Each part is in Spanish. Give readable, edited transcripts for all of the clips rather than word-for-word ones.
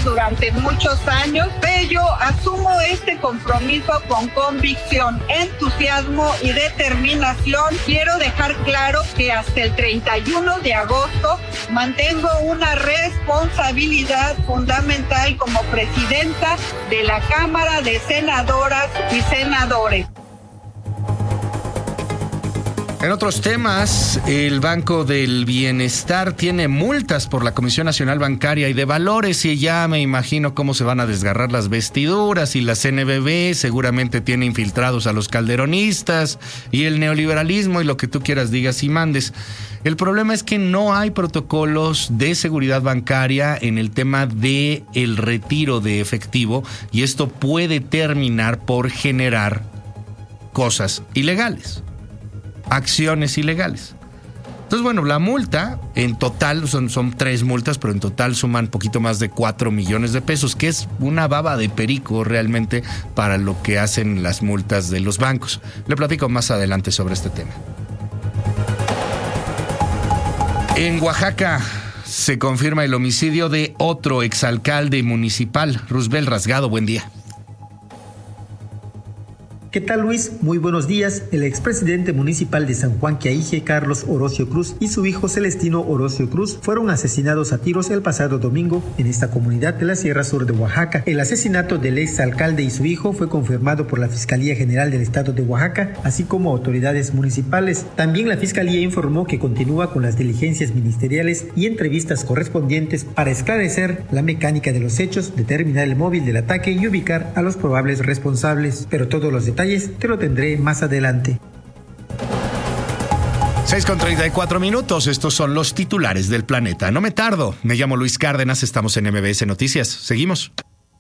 durante muchos años. Yo asumo este compromiso con convicción, entusiasmo y determinación. Quiero dejar claro que hasta el 31 de agosto mantengo una responsabilidad fundamental como presidenta de la Cámara de Senadoras y Senadores. En otros temas, el Banco del Bienestar tiene multas por la Comisión Nacional Bancaria y de Valores y ya me imagino cómo se van a desgarrar las vestiduras y la CNBV seguramente tiene infiltrados a los calderonistas y el neoliberalismo y lo que tú quieras, digas y mandes. El problema es que no hay protocolos de seguridad bancaria en el tema de el retiro de efectivo y esto puede terminar por generar cosas ilegales. Acciones ilegales. Entonces, bueno, la multa en total son 3 multas, pero en total suman poquito más de 4 millones de pesos, que es una baba de perico realmente para lo que hacen las multas de los bancos. Le platico más adelante sobre este tema. En Oaxaca se confirma el homicidio de otro exalcalde municipal, Roosevelt Rasgado. Buen día. ¿Qué tal, Luis? Muy buenos días. El expresidente municipal de San Juan Quiaije, Carlos Orocio Cruz, y su hijo Celestino Orocio Cruz fueron asesinados a tiros el pasado domingo en esta comunidad de la Sierra Sur de Oaxaca. El asesinato del exalcalde y su hijo fue confirmado por la Fiscalía General del Estado de Oaxaca, así como autoridades municipales. También la Fiscalía informó que continúa con las diligencias ministeriales y entrevistas correspondientes para esclarecer la mecánica de los hechos, determinar el móvil del ataque y ubicar a los probables responsables. Pero todos los detalles te lo tendré más adelante. 6:34 minutos, estos son los titulares del planeta. No me tardo, me llamo Luis Cárdenas, estamos en MBS Noticias. Seguimos.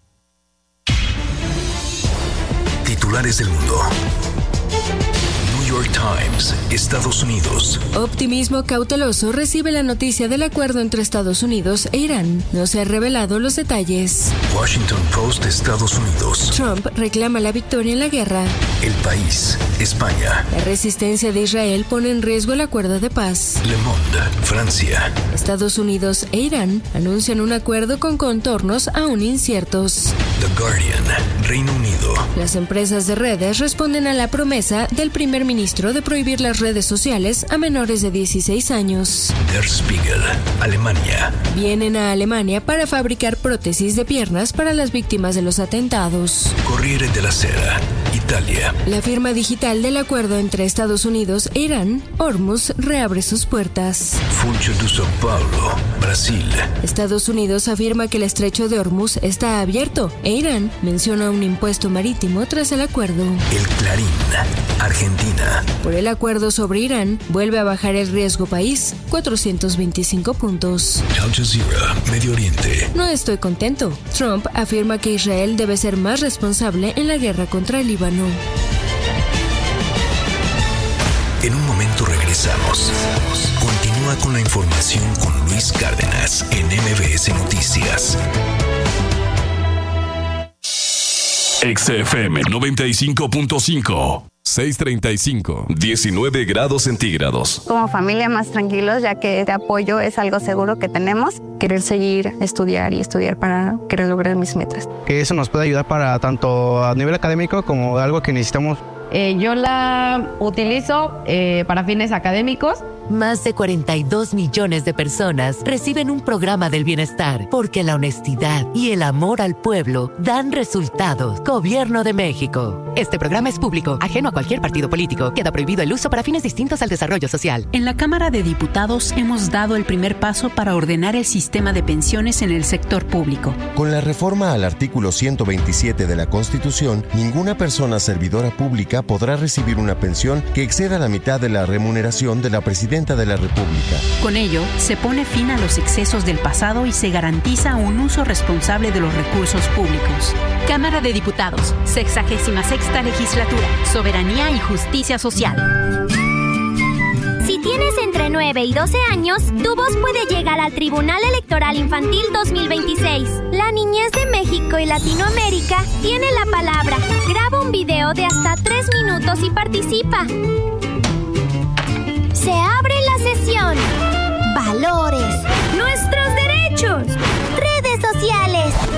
Titulares del mundo. New York Times, Estados Unidos. Optimismo cauteloso recibe la noticia del acuerdo entre Estados Unidos e Irán. No se han revelado los detalles. Washington Post, Estados Unidos. Trump reclama la victoria en la guerra. El País, España. La resistencia de Israel pone en riesgo el acuerdo de paz. Le Monde, Francia. Estados Unidos e Irán anuncian un acuerdo con contornos aún inciertos. The Guardian, Reino Unido. Las empresas de redes responden a la promesa del primer ministro de prohibir las redes sociales a menores de 16 años. Der Spiegel, Alemania. Vienen a Alemania para fabricar prótesis de piernas para las víctimas de los atentados. Corriere della Sera, Italia. La firma digital del acuerdo entre Estados Unidos e Irán, Hormuz, reabre sus puertas. Funcho de São Paulo, Brasil. Estados Unidos afirma que el estrecho de Hormuz está abierto e Irán menciona un impuesto marítimo tras el acuerdo. El Clarín, Argentina. Por el acuerdo sobre Irán, vuelve a bajar el riesgo país, 425 puntos. Al Jazeera, Medio Oriente. No estoy contento. Trump afirma que Israel debe ser más responsable en la guerra contra el Líbano. En un momento regresamos. Continúa con la información con Luis Cárdenas en MBS Noticias. XFM 95.5. 6:35, 19 grados centígrados. Como familia más tranquilos, ya que este apoyo es algo seguro que tenemos. Querer seguir, estudiar para querer lograr mis metas. Que eso nos puede ayudar para tanto a nivel académico como algo que necesitamos. Yo la utilizo para fines académicos. Más de 42 millones de personas reciben un programa del bienestar porque la honestidad y el amor al pueblo dan resultados. Gobierno de México. Este programa es público, ajeno a cualquier partido político. Queda prohibido el uso para fines distintos al desarrollo social. En la Cámara de Diputados hemos dado el primer paso para ordenar el sistema de pensiones en el sector público. Con la reforma al artículo 127 de la Constitución, ninguna persona servidora pública podrá recibir una pensión que exceda la mitad de la remuneración de la presidenta de la República. Con ello, se pone fin a los excesos del pasado y se garantiza un uso responsable de los recursos públicos. Cámara de Diputados, 66ª Legislatura, Soberanía y Justicia Social. Si tienes entre 9 y 12 años, tu voz puede llegar al Tribunal Electoral Infantil 2026. La niñez de México y Latinoamérica tiene la palabra. Graba un video de hasta 3 minutos y participa. Se abre la sesión. Valores. Nuestros derechos. Redes sociales.